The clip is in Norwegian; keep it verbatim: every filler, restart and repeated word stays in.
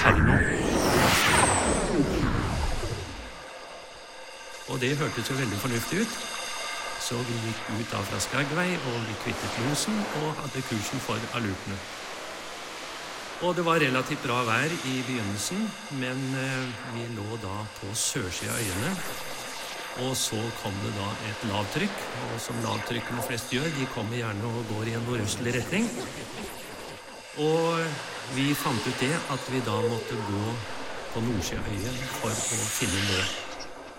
Inferno. Og det hørtes jo veldig fornuftig ut. Så vi gikk ut da fra Skagway, og vi kvittet losen og hadde kursen for Alutene. Og det var relativt bra vær i begynnelsen, men eh, vi lå da på sørsiden av øyene. Og så kom det da et lavtrykk, og som lavtrykkene flest gjør, de kommer gjerne og går i en nordøstlig retning. Og vi fant ut det at vi da måtte gå på nordsiden av øyen for å finne mål.